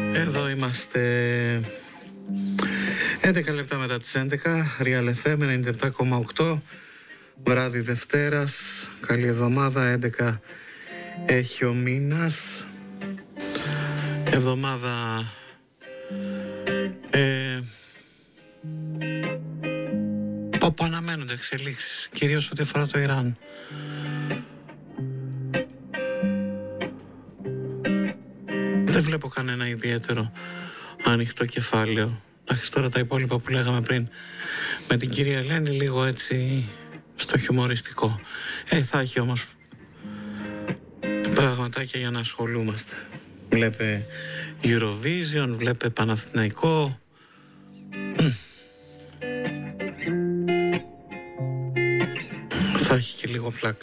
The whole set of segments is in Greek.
Εδώ είμαστε 11 λεπτά μετά τις 11, Real FM 97,8, βράδυ Δευτέρας, καλή εβδομάδα, 11 έχει ο μήνας, εβδομάδα όπου αναμένονται εξελίξεις, κυρίως ό,τι αφορά το Ιράν. Δεν βλέπω κανένα ιδιαίτερο ανοιχτό κεφάλαιο. Εντάξει, τώρα τα υπόλοιπα που λέγαμε πριν με την κυρία Ελένη λίγο έτσι στο χιουμοριστικό. Θα έχει όμως πραγματάκια για να ασχολούμαστε. Βλέπε Eurovision, βλέπε Παναθηναϊκό. Θα έχει και λίγο πλάκα.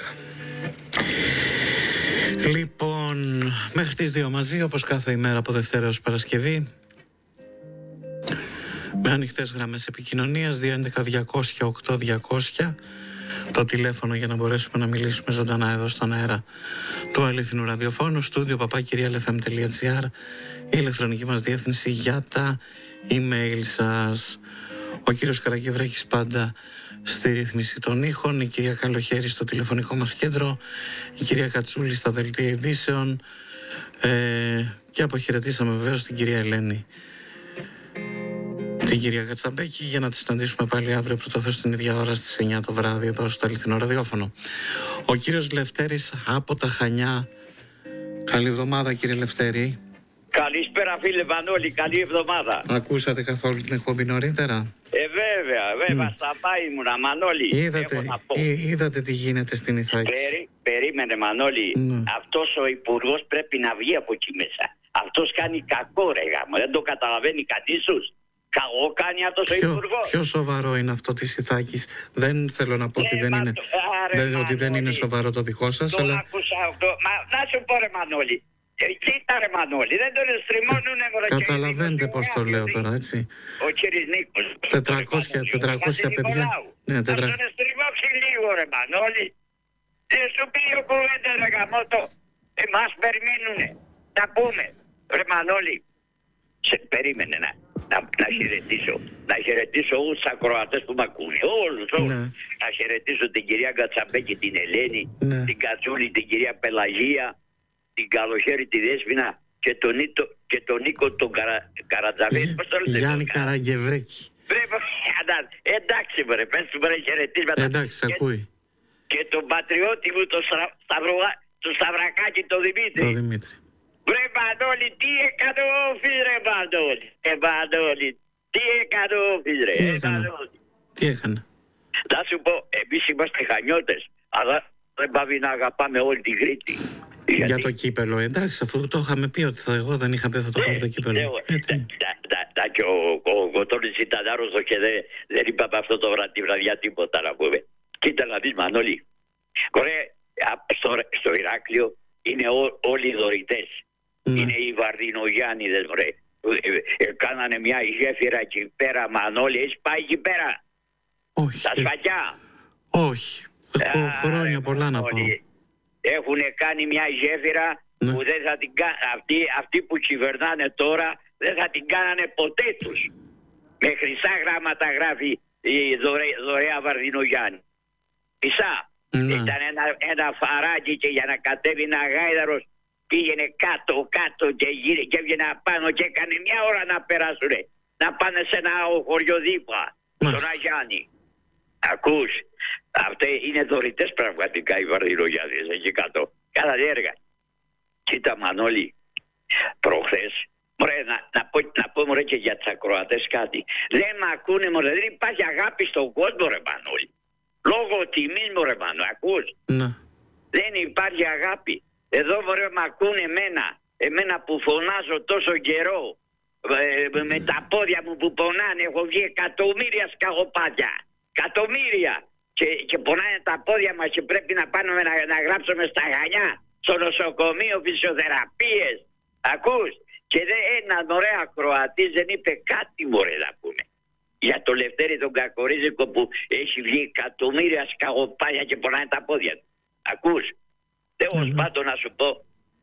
Λοιπόν, μέχρι τις 2 μαζί, όπως κάθε ημέρα από Δευτέρα ως Παρασκευή, με ανοιχτές γραμμές επικοινωνίας 211-200-8200, το τηλέφωνο για να μπορέσουμε να μιλήσουμε ζωντανά εδώ στον αέρα του αληθινού ραδιοφώνου, στούντιο @realfm.gr, η ηλεκτρονική μας διεύθυνση για τα email σας. Ο κύριος Καραγκευρέκης πάντα στη ρύθμιση των ήχων, η κυρία Καλοχέρη στο τηλεφωνικό μας κέντρο, η κυρία Κατσούλη στα δελτία ειδήσεων, και αποχαιρετήσαμε βεβαίως την κυρία Ελένη, την κυρία Κατσαμπέκη, για να τη συναντήσουμε πάλι αύριο πρωτοθέως την ίδια ώρα στις 9 το βράδυ εδώ στο αληθινό ραδιόφωνο. Ο κύριος Λευτέρης από τα Χανιά. Καλή εβδομάδα, κύριε Λευτέρη. Καλησπέρα, φίλε Μανώλη, καλή εβδομάδα. Ακούσατε καθόλου την εκπομπή νωρίτερα? Βέβαια, στα πάει ήμουνα, Μανώλη. Είδατε τι γίνεται στην Ιθάκη? Περίμενε, Μανώλη. Αυτός ο υπουργός πρέπει να βγει από εκεί μέσα. Αυτός κάνει κακό, ρε γάμο. Δεν το καταλαβαίνει κανείς τους. Κακό κάνει αυτός ο υπουργός. Πιο σοβαρό είναι αυτό της Ιθάκης. Δεν θέλω να πω ότι δεν είναι σοβαρό το δικό σας, το αλλά... άκουσα αυτό. Μα να σου πω, ρε Μανώλη. Κοίτα, ρε Μανώλη, δεν τον στριμώνουνε. Καταλαβαίνετε πώς το λέω τώρα, έτσι. Ο κύριος Νίκος. 400 παιδιά. Ναι, θα τον στριμώξει λίγο, ρε Μανώλη. Δεν σου πει ο κουβέντα, ρε γαμώτο. Εμάς περιμένουνε. Να πούμε, ρε Μανώλη. Περίμενε να χαιρετήσω. Να χαιρετήσω όλους τους ακροατές που μ' ακούνε. Όλους. Ναι. Να χαιρετήσω την κυρία Κατσαμπέκη, την Ελένη, ναι, την Κατσούλη, την κυρία Πελαγία, την Καλοχέρη, τη Δέσποινα και τον Νίκο τον Καρατζαβίδη. Πώς το λέτε? Γιάννη Καραγκευρέκη. Εντάξει, βρε, πες του βρε χαιρετίσματα. Εντάξει, ακούει. Και τον πατριώτη μου, το Σταυρακάκι, τον Δημήτρη. Βρε Μανώλη, τι έκανε ο φίλε Μανώλη? Μανώλη, τι έκανε ο φίλε? Τι έκανε? Να σου πω, εμείς είμαστε Χανιώτες, αλλά δεν πάβει να αγαπάμε όλη τη Κρήτη. Για το κύπελο, εντάξει, αφού το είχαμε πει ότι εγώ δεν είχα πει θα το πάρω το κύπελο. Και ο Κοτώνης ήταν άρρωστο και δεν είπαμε αυτό τη βραδιά τίποτα να πούμε. Κοίτα να δεις, Μανώλη, στο Ηράκλειο είναι όλοι οι δωρητές. Είναι οι Βαρδινογιάννηδες, βρε. Κάνανε μια γέφυρα εκεί πέρα, Μανώλη. Έχεις πάει εκεί πέρα? Όχι. Τα Σφακιά. Όχι. Έχω χρόνια πολλά να πάω. Έχουν κάνει μια γέφυρα που δεν θα την κάνουν. Αυτοί που κυβερνάνε τώρα δεν θα την κάνανε ποτέ τους. Με χρυσά γράμματα γράφει η δωρεά Βαρδινογιάννη. Χρυσά. Ήταν ένα φαράκι και για να κατέβει ένα γάιδαρος πήγαινε κάτω και έβγαινε απάνω και έκανε μια ώρα να περάσουν. Να πάνε σε ένα χωριό δίπλα. Στον Αγιάννη. Ακούς, αυτοί είναι δωρητές πραγματικά οι Βαρδινογιάννηδες εκεί κάτω. Κάνανε έργα. Κοίτα, Μανώλη, προχθές, μωρέ, να πω μωρέ και για τους ακροατές κάτι. Δεν μ' ακούνε μωρέ, δεν υπάρχει αγάπη στον κόσμο, ρε Μανώλη. Λόγω τιμής μωρέ Μανώλη, ακούς. Δεν υπάρχει αγάπη. Εδώ μωρέ μ' ακούνε εμένα που φωνάζω τόσο καιρό. Με τα πόδια μου που πονάνε, έχω βγει εκατομμύρια σκαγοπάτια. Εκατομμύρια. Και πονάνε τα πόδια μας και πρέπει να πάμε να γράψουμε στα Χανιά, στο νοσοκομείο, φυσιοθεραπείες. Ακούς? Και έναν ωραία Κροατής δεν είπε κάτι μωρέ να πούμε. Για το Λευτέρη τον Κακορίζικο που έχει βγει εκατομμύρια σκαγοπάτια και πονάνε τα πόδια του. Ακούς? Τέλος πάντων να σου πω,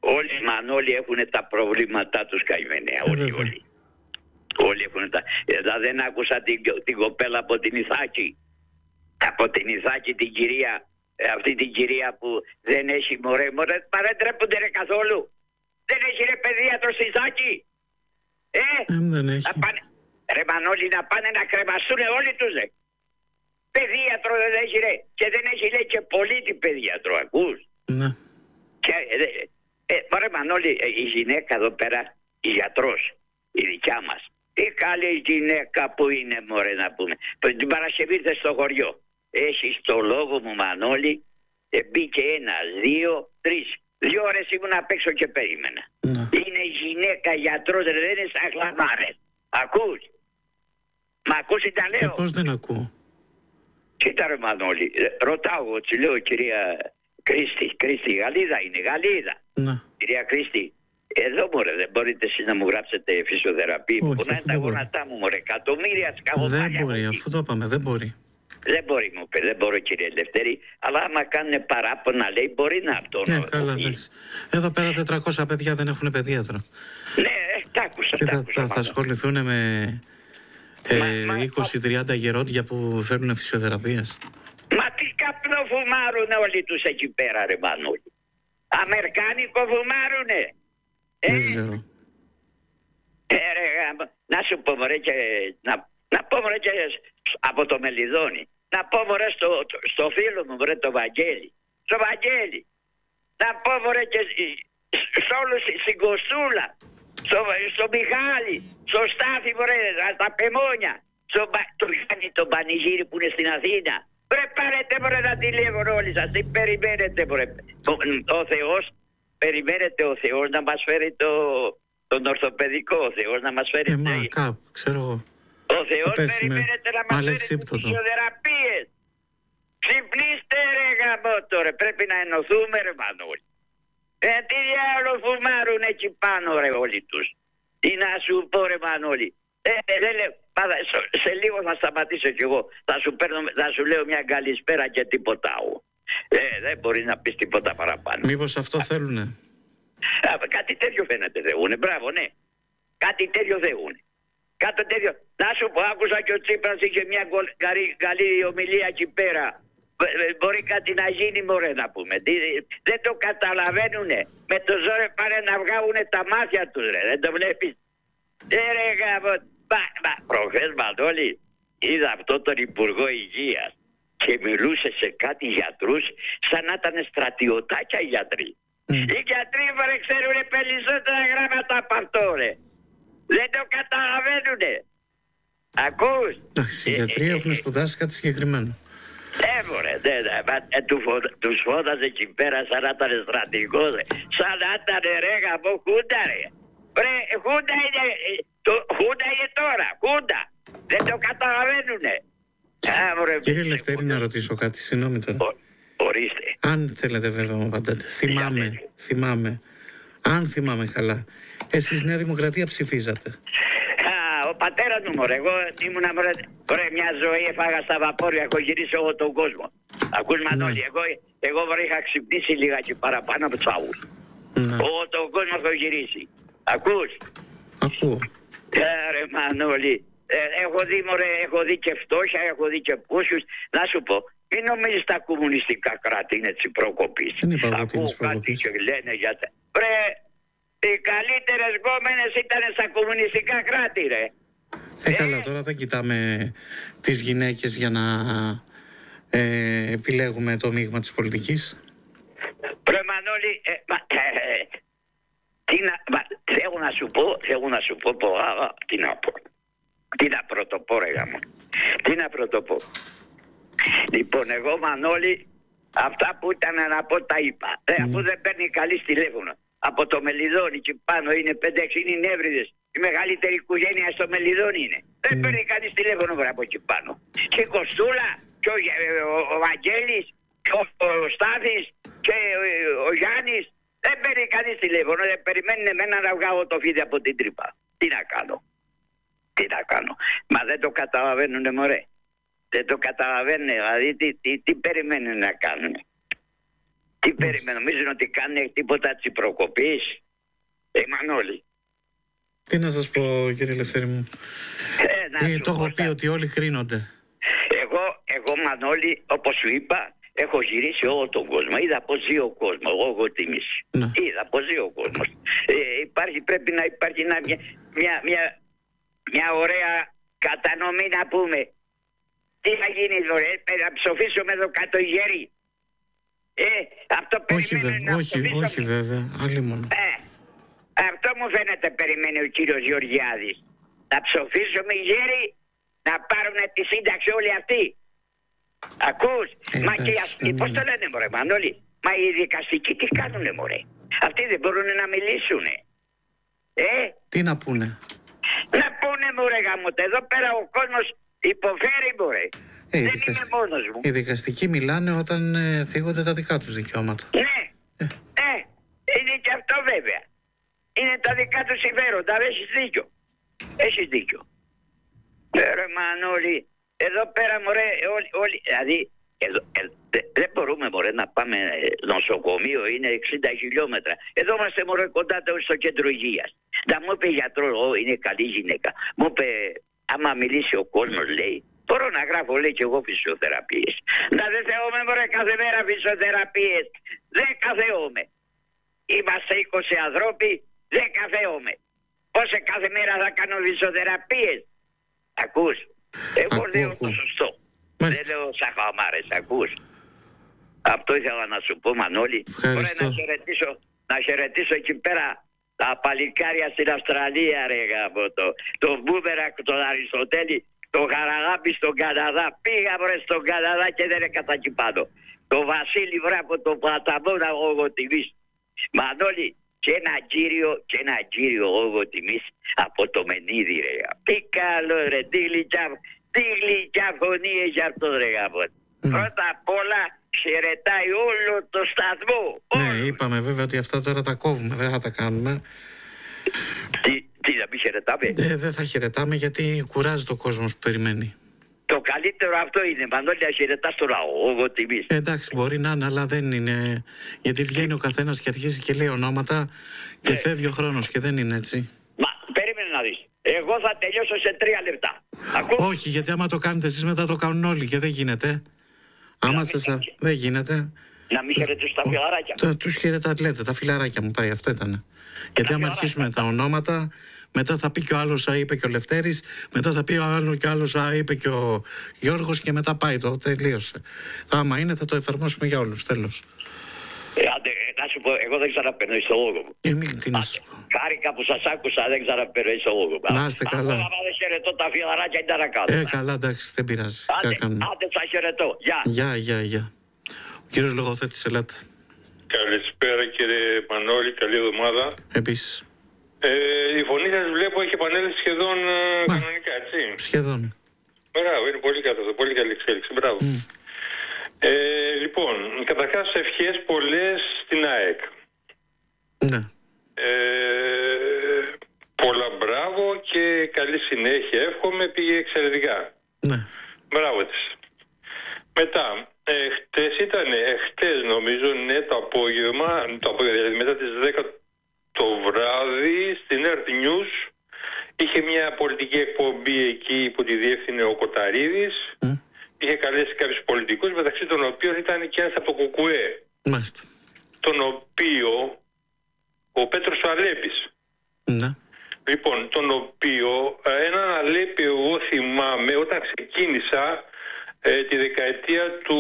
Όλοι Μανώλη έχουν τα προβλήματά τους καημένοι. Όλοι. Όλοι έχουν τα... δεν άκουσα την κοπέλα από την Ιθάκη. Από την Ιθάκη την κυρία, αυτή την κυρία που δεν έχει μωρέ, μα δεν τρέπονται ρε καθόλου. Δεν έχει ρε παιδίατρο στη Ιθάκη. Δεν έχει. Ρε Μανώλη, να πάνε να κρεμαστούν όλοι τους ρε. Παιδίατρο δεν έχει ρε. Και δεν έχει λέει και πολίτη παιδίατρο, ακούς. Ναι. Και μωρέ Μανώλη, η γυναίκα εδώ πέρα, η γιατρός, η δικιά μας. Τι καλή γυναίκα που είναι μωρέ να πούμε. Την Παρασκευή ήρθε στο χωριό. Έχεις το λόγο μου Μανώλη. Μπήκε 1, 2, 3. 2 ώρες ήμουν απ' έξω και περίμενα. Ναι. Είναι γυναίκα γιατρός, δεν είναι σαν χλαμάρες. Ακούς. Μ' ακούς τι τα λέω. Πώς δεν ακούω. Κοίτα ρε Μανώλη. Ρωτάω, τσι λέω κυρία Κρίστη, Γαλλίδα είναι, Γαλλίδα. Ναι. Κυρία Κρίστη, εδώ μωρέ, δεν μπορείτε εσείς να μου γράψετε φυσιοθεραπεία. Που να είναι τα γόνατά μου μωρέ, εκατομμύρια σκαβοπάλια. Δεν μπορεί, αφού το είπαμε, δεν μπορεί. Δεν μπορεί μου πει, δεν μπορώ κύριε Ελευθέρη, αλλά άμα κάνουν παράπονα λέει μπορεί να αυτό. Καλά, εντάξει. Εδώ πέρα 400 παιδιά δεν έχουν παιδίατρο. Ναι, τα άκουσα. Και θα ασχοληθούν με 20-30 γερόντια που θέλουν φυσιοθεραπείες. Μα τι καπνό φουμάρουν όλοι τους εκεί πέρα ρε Μανώλη. Αμερικάνικο φουμάρουνε. Δεν ξέρω. Να σου πω μωρέ και να πω μωρέ και από το Μελιδόνι. Να πω μωρέ στο φίλο μου μωρέ το Βαγγέλη. Στο Βαγγέλη. Να πω μωρέ και σε όλους στην Κοστούλα. Στο Μιχάλη. Στο Στάθη μωρέ. Στα Πεμόνια. Το κάνει το πανηγύρι που είναι στην Αθήνα. Βρε πάρετε μωρέ να τηλέφωνο όλοι σας. Τι περιμένετε μωρέ. Ο Θεός. Περιμένετε ο Θεός να μας φέρει τον ορθοπαιδικό. Ο Θεός να μας φέρει. Κάπου ξέρω εγώ. Ο Θεός περιμένετε να μας φέρει τις φυσιοθεραπείες. Ξυπνήστε ρε γαμώτο ρε. Πρέπει να ενωθούμε ρε Μανώλη. Τι διάολο φουμάρουν εκεί πάνω ρε όλοι τους. Τι να σου πω ρε Μανώλη. Σε λίγο θα σταματήσω κι εγώ. Θα σου λέω μια καλησπέρα και τίποτα άλλο. Δεν μπορεί να πεις τίποτα παραπάνω. Μήπως αυτό θέλουνε. Κάτι τέτοιο φαίνεται δεούνε. Μπράβο ναι. Κάτι τέτοιο δεούνε. Κάτι τέτοιο. Να σου πω, άκουσα και ο Τσίπρας είχε μια καλή ομιλία εκεί πέρα. Μπορεί κάτι να γίνει μωρέ να πούμε. Δεν το καταλαβαίνουνε. Με το ζόρι πάνε να βγάουνε τα μάτια τους ρε. Δεν το βλέπεις. Ρε γαμώ. Προχθές Μανώλη είδα αυτό τον Υπουργό Υγείας και μιλούσε σε κάτι γιατρούς σαν να ήταν στρατιωτάκια οι γιατροί. Οι γιατροί μωρέ ξέρουνε περισσότερα γράμματα από αυτό ρε. Δεν το καταλαβαίνουνε. Ακούς. Εντάξει, οι γιατροί έχουν σπουδάσει κάτι συγκεκριμένο. Μωρέ, τους φώταζε εκεί πέρα σαν να ήταν στρατηγός ρε. Σαν να ήταν ρε γαμώ Χούντα ρε. Ρε Χούντα είναι τώρα, Χούντα. Δεν το καταλαβαίνουνε. Κύριε Ελευθέρη, να ρωτήσω κάτι, συγγνώμη τώρα. Ορίστε. Αν θέλετε βέβαια μου απαντάτε. Θυμάμαι. Αν θυμάμαι καλά. Εσείς Νέα Δημοκρατία ψηφίζατε. Ο πατέρας μου μωρέ, εγώ ήμουνα μωρέ, μια ζωή έφαγα στα βαπόρια, έχω γυρίσει όλο τον κόσμο. Ακούς Μανώλη, εγώ μωρέ είχα ξυπνήσει λιγάκι παραπάνω από τους άλλους. Όλο τον κόσμο έχω γυρίσει. Ακούς. Ακούω. Ρε Μανώλη, έχω δει και φτώχεια, έχω δει και πόσους. Να σου πω, μην νομίζεις τα κομμουνιστικά κράτη είναι της προκοπής. Ακούω κάτι και λένε για τα... Οι καλύτερες γκόμενες ήταν στα κομμουνιστικά κράτη ρε. Καλά, τώρα δεν κοιτάμε τις γυναίκες για να επιλέγουμε το μείγμα της πολιτικής. Ρε Μανώλη, θέλω να σου πω, τι να πρωτοπώ ρε γάμο. Τι να πρωτοπώ. Λοιπόν, εγώ Μανώλη, αυτά που ήταν να πω τα είπα. Αφού δεν παίρνει καλή τηλέφωνο. Από το Μελιδόνι και πάνω είναι 5-6 είναι νεύριδες. Η μεγαλύτερη οικογένεια στο Μελιδόνι είναι. Δεν παίρνει κανείς τηλέφωνο από εκεί πάνω. Και η Κοστούλα και ο Βαγγέλης και ο Στάθης και ο Γιάννης. Δεν παίρνει κανείς τηλέφωνο. Δεν περιμένουν εμένα να βγάλω το φίδι από την τρύπα. Τι να κάνω. Μα δεν το καταλαβαίνουνε μωρέ. Δεν το καταλαβαίνουν. Δηλαδή τι περιμένουν να κάνουν. Τι περιμένουν, νομίζουν ότι κάνουν τίποτα της προκοπής? Μανώλη. Τι να σας πω, κύριε Ελευθέρη μου. Το έχω πει ότι όλοι κρίνονται. Εγώ Μανώλη, όπως σου είπα, έχω γυρίσει όλο τον κόσμο. Είδα πως ζει ο κόσμος. Εγώ τιμής. Είδα πως ζει ο κόσμος. Πρέπει να υπάρχει μια ωραία κατανομή, να πούμε. Τι θα γίνει εδώ, να ψοφήσουμε εδώ κάτω οι γέροι? Αυτό περιμένουν. Όχι βέβαια, αλλήμον. Αυτό μου φαίνεται περιμένει ο κύριος Γεωργιάδης. Να ψοφήσουμε οι γέροι, να πάρουν τη σύνταξη όλοι αυτοί. Ακούς? Μα και αυτοί, πώς το λένε μωρέ Μανώλη? Μα οι δικαστικοί τι κάνουνε μωρέ? Αυτοί δεν μπορούν να μιλήσουνε? Τι να πούνε? Να πούνε μωρέ γαμώτε, εδώ πέρα ο κόσμος υποφέρει μωρέ. Δεν είμαι μόνος μου. Οι δικαστικοί μιλάνε όταν θίγονται τα δικά τους δικαιώματα. Ναι, είναι και αυτό βέβαια. Είναι τα δικά τους συμφέροντα, έχεις δίκιο. Ρε Μανώλη, εδώ πέρα μωρέ όλοι, δηλαδή δεν μπορούμε μωρέ να πάμε νοσοκομείο, είναι 60 χιλιόμετρα. Εδώ είμαστε μωρέ κοντά στο κέντρο υγείας. Να μου είπε γιατρό, είναι καλή γυναίκα. Μου είπε, άμα μιλήσει ο κόσμος λέει, μπορώ να γράφω λέει και εγώ φυσιοθεραπείες. Να δεν θεώμε μωρέ κάθε μέρα φυσιοθεραπείες. Δεν καθεώμε. Είμαστε 20 ανθρώποι, δεν καθεώμε. Πώς κάθε μέρα θα κάνω φυσιοθεραπείες? Ακούς? Εγώ λέω το σωστό. Δεν λέω σαχαμάρες, ακούς? Αυτό ήθελα να σου πω Μανώλη. Μπορεί να χαιρετήσω εκεί πέρα τα παλικάρια στην Αυστραλία ρε γάμο το Μπούμερακ, τον Αριστοτέλη, τον Χαραγάπη στον Καναδά. Πήγα βρε στον Καναδά και δεν έκανα εκεί πάνω. Το Βασίλη βρε από το Πλαταμόνα όγω τιμής. Μανώλη, και ένα κύριο όγω τιμής από το Μενίδη ρε. Τι καλό ρε, τι γλυκιά φωνή έχει αυτό ρε γάμο. Πρώτα απ' όλα χαιρετάει όλο το σταθμό. Ναι, είπαμε βέβαια ότι αυτά τώρα τα κόβουμε, δεν θα τα κάνουμε. Τι να μην χαιρετάμε? Δεν θα χαιρετάμε γιατί κουράζει το κόσμο που περιμένει. Το καλύτερο αυτό είναι, Μανώλη, να χαιρετάς το λαό, όγω τιμής. Εντάξει, μπορεί να είναι, αλλά δεν είναι. Γιατί βγαίνει ο καθένας και αρχίζει και λέει ονόματα και φεύγει ο χρόνος και δεν είναι έτσι. Μα περίμενε να δεις. Εγώ θα τελειώσω σε 3 λεπτά. Όχι, γιατί άμα το κάνετε εσείς μετά το κάνουν όλοι και δεν γίνεται. Δεν γίνεται. Να μην χαιρετήσω τα φιλαράκια. Τους χαιρετάτε, λέτε, τα φιλαράκια μου πάει, αυτό ήταν. Γιατί άμα αρχίσουμε τα ονόματα, μετά θα πει και ο άλλος είπε και ο Λευτέρης, μετά θα πει ο άλλος και άλλος είπε και ο Γιώργος και μετά πάει το, τελείωσε. Άμα είναι θα το εφαρμόσουμε για όλους, τέλος. Να σου πω, εγώ δεν ξαναπαιρνώ στο λόγο μου. Τι να σας πω. Χάρηκα που σας άκουσα, δεν ξαναπαιρνώ στο λόγο μου. Να είστε καλά. Άμα δεν χαιρετώ τα φιλαράκια ήταν να κάνω. Καλά, εντάξει, δεν πειράζει. Άντε σας χαιρετώ. Γεια. Ο κύριος Λογοθέτης, ελάτε. Καλησπέρα κύριε Μανώλη, καλή εβδομάδα. Επίσης. Η φωνή σας βλέπω έχει επανέλθει σχεδόν κανονικά, έτσι. Σχεδόν. Μπράβο, είναι πολύ καλό, πολύ καλή εξέλιξη, μπράβο. Λοιπόν, καταρχάς ευχές πολλές στην ΑΕΚ. Ναι. Πολλά μπράβο και καλή συνέχεια, εύχομαι, πήγε εξαιρετικά. Ναι. Μπράβο της. Μετά, χτες νομίζω, ναι, το απόγευμα, δηλαδή μετά τις 10 το βράδυ στην Earth News είχε μια πολιτική εκπομπή εκεί που τη διεύθυνε ο Κοταρίδης. Είχε καλέσει κάποιους πολιτικούς, μεταξύ των οποίων ήταν και ένας από το ΚΚΕ. Μάλιστα. Τον οποίο ο Πέτρος Αλέπης. Ναι. Λοιπόν, τον οποίο έναν Αλέπη εγώ θυμάμαι όταν ξεκίνησα τη δεκαετία του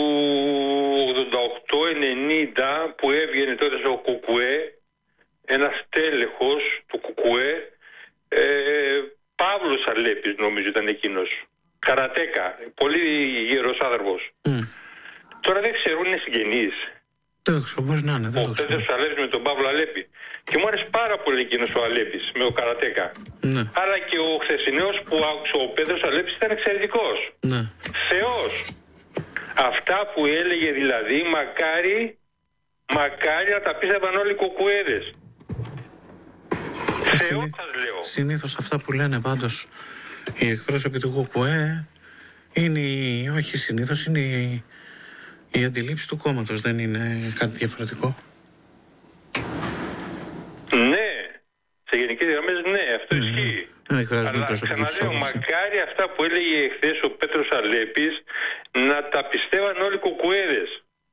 88-90 που έβγαινε τότε στο ΚΚΕ ένας τέλεχος του ΚΚΕ, Παύλος Αλέπης νομίζω ήταν εκείνος. Καρατέκα, πολύ γερός άνθρωπος. Τώρα δεν ξέρουν, είναι συγγενείς. Δεν ξέρω, μπορεί να είναι. Ο Πέτρος Αλέπης με τον Παύλο Αλέπη. Και μου άρεσε πάρα πολύ εκείνος ο Αλέπης με ο Καρατέκα. Ναι. Αλλά και ο χθεσινός που άκουσα ο Πέτρος Αλέπης ήταν εξαιρετικός. Ναι. Θεός. Αυτά που έλεγε δηλαδή, μακάρι να τα πίστευαν όλοι οι κοκουέδες. Θεός σας λέω. Συνήθως αυτά που λένε πάντως οι εκπρόσωποι του ΚΚΕ είναι, όχι συνήθως, είναι Η αντιλήψη του κόμματος δεν είναι κάτι διαφορετικό? Ναι, σε γενικές γραμμές ναι, αυτό ισχύει. Αλλά ξαναλέω, μακάρι αυτά που έλεγε εχθές ο Πέτρος Αλέπης να τα πιστεύαν όλοι οι κουκουέδες.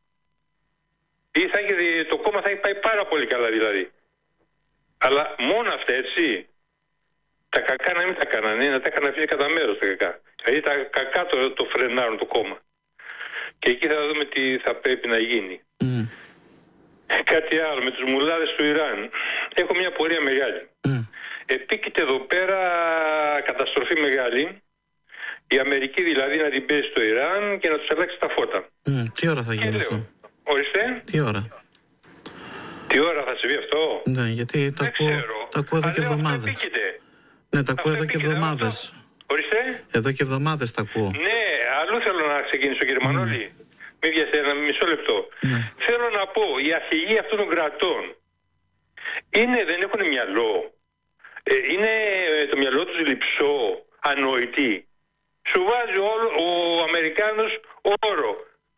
Ή το κόμμα θα έχει πάει πάρα πολύ καλά δηλαδή. Αλλά μόνο αυτά, έτσι. Τα κακά να μην τα κάνανε, να τα έκανα αφήνει κατά μέρος τα κακά. Δηλαδή τα κακά το φρενάρουν το κόμμα. Και εκεί θα δούμε τι θα πρέπει να γίνει. Κάτι άλλο, με τους μουλάδες του Ιράν. Έχω μια πορεία μεγάλη. Επίκειται εδώ πέρα καταστροφή μεγάλη. Η Αμερική δηλαδή να την πέσει στο Ιράν και να τους αλλάξει τα φώτα. Τι ώρα θα γίνει αυτό? Ορίστε. Τι ώρα? Τι ώρα θα συμβεί αυτό? Ναι, γιατί τα ακούω εδώ και εβδομάδες. Ναι, τα ακούω εδώ και εβδομάδες. Ορίστε. Εδώ και εβδομάδες τα ακούω. Ναι, αλλού θέλω να ξεκινήσω, κύριε Μανώλη. Μην βιαστείτε, ένα μισό λεπτό. Θέλω να πω, οι αρχηγοί αυτών των κρατών δεν έχουν μυαλό. Είναι το μυαλό τους λειψό, ανοητή. Σου βάζει ο Αμερικάνος όρο.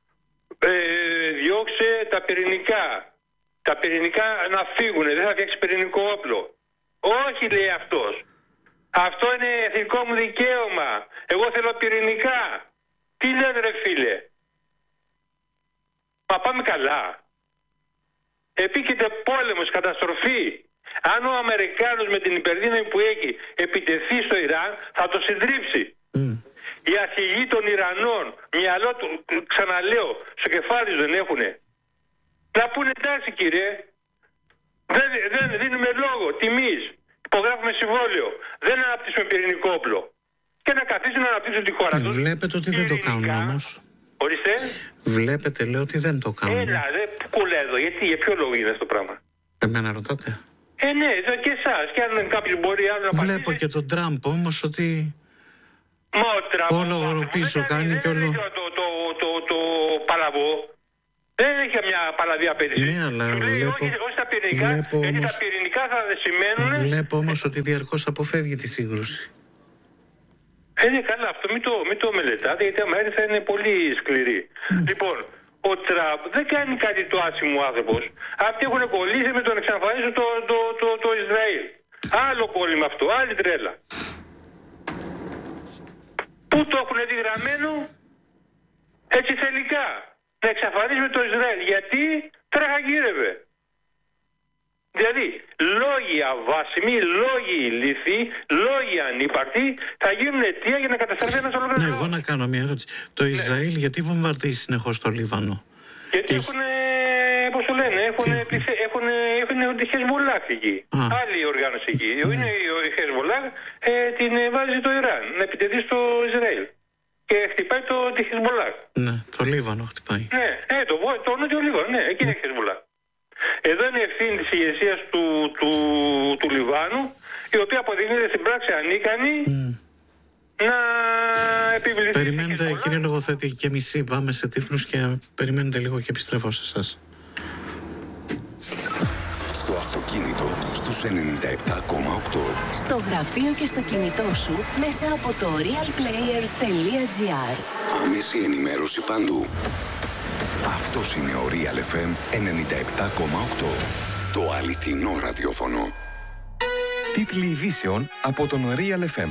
Διώξε τα πυρηνικά. Τα πυρηνικά να φύγουν, δεν θα φτιάξει πυρηνικό όπλο. Όχι, λέει αυτός. Αυτό είναι εθνικό μου δικαίωμα. Εγώ θέλω πυρηνικά. Τι λέτε ρε φίλε? Μα πάμε καλά. Επίκειται πόλεμος, καταστροφή. Αν ο Αμερικάνος με την υπερδύναμη που έχει επιτεθεί στο Ιράν, θα το συντρίψει. Οι αρχηγοί των Ιρανών, μυαλό του, ξαναλέω, στο κεφάλι δεν έχουνε. Να πούνε εντάξει κύριε, δεν δίνουμε λόγο τιμής, υπογράφουμε συμβόλαιο, δεν αναπτύσσουμε πυρηνικό όπλο. Και να καθίσουν να αναπτύσσουν τη χώρα τους. Βλέπετε ότι δεν το κάνουν όμως. Ορίστε. Βλέπετε, λέω ότι δεν το κάνουν. Έλα, κολλά εδώ, γιατί, για ποιο λόγο είναι αυτό το πράγμα? Εμένα ρωτάτε? Ναι, και εσάς. Και αν κάποιος μπορεί άλλο να Βλέπω και τον Τραμπ όμως ότι μα ο Τραμπ όλο πίσω κάνει και όλο το παλαβό. Δεν έχει μια παλαβή απέτηση. Ναι, αλλά όχι τα πυρηνικά, γιατί τα πυρηνικά θα σημαίνουν. Βλέπω όμως ότι διαρκώς αποφεύγει τη σύγκρουση. Ναι, καλά, αυτό μην το μελετάτε, γιατί άμα έρθει θα είναι πολύ σκληρή. Λοιπόν, ο Τραμπ δεν κάνει κάτι το άσχημο άνθρωπος. Αυτοί έχουν κολλήσει με τον εξαφανίσιο το Ισραήλ. Άλλο κόλλημα αυτό, άλλη τρέλα. Πού το έχουν δει γραμμένο? Έτσι θελικά. Να εξαφανίσουμε το Ισραήλ. Γιατί τρέχα γύρευε. Δηλαδή, λόγοι αβάσιμοι, λόγοι ηλίθιοι, λόγοι ανύπαρκτοι θα γίνουν αιτία για να καταστραφεί ένας ολόκληρος. Ναι, εγώ να κάνω μια ερώτηση. Το Ισραήλ γιατί βομβαρδίζει συνεχώς το Λίβανο? Γιατί έχουν, πώς το λένε, έχουν τη Χεσμολάχ εκεί. Άλλη οργάνωση εκεί. Είναι η Χεσμολάχ, την βάζει το Ιράν να επιτεθεί στο Ισραήλ. Και χτυπάει τη Χεσμολάχ. Ναι, το Λίβανο χτυπάει. Ναι, το νότιο Λίβανο, ναι, εκεί είναι η Χεσμολάχ. Εδώ είναι ευθύνη της ηγεσίας του Λιβάνου, η οποία αποδεικνύεται στην πράξη ανίκανη να επιβληθεί. Περιμένετε, κύριε λογοθέτη, και μισή. Πάμε σε τίτλους και περιμένετε λίγο και επιστρέφω σε εσάς. Στο αυτοκίνητο στους 97,8. Στο γραφείο και στο κινητό σου μέσα από το realplayer.gr. Άμεση ενημέρωση παντού. Αυτός είναι ο Real FM 97,8. Το αληθινό ραδιόφωνο. Τίτλοι ειδήσεων από τον Real FM.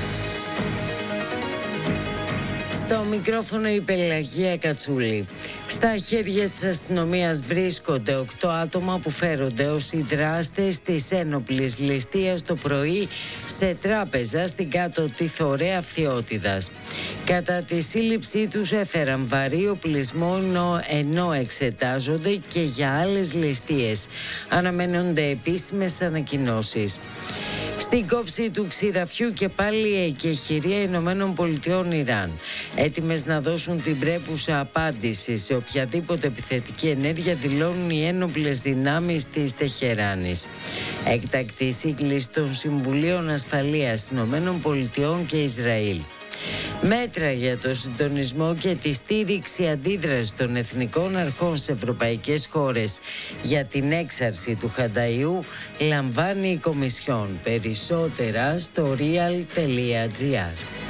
Στο μικρόφωνο η Πελαγία Κατσούλη. Στα χέρια της αστυνομίας βρίσκονται 8 άτομα που φέρονται ως οι δράστες της ένοπλης ληστείας το πρωί σε τράπεζα στην κάτω Θωρέα Φθιώτιδας. Κατά τη σύλληψή τους έφεραν βαρύ οπλισμό ενώ εξετάζονται και για άλλες ληστείες. Αναμένονται επίσημες ανακοινώσεις. Στην κόψη του ξηραφιού και πάλι εκεχηρία Ηνωμένων Πολιτειών Ιράν. Έτοιμες να δώσουν την πρέπουσα απάντηση σε οποιαδήποτε επιθετική ενέργεια δηλώνουν οι ένοπλες δυνάμεις της Τεχεράνης. Έκτακτη σύγκληση των Συμβουλίων Ασφαλείας Ηνωμένων Πολιτειών και Ισραήλ. Μέτρα για το συντονισμό και τη στήριξη αντίδραση των εθνικών αρχών σε ευρωπαϊκές χώρες για την έξαρση του Χανταϊού λαμβάνει η Κομισιόν. Περισσότερα στο real.gr.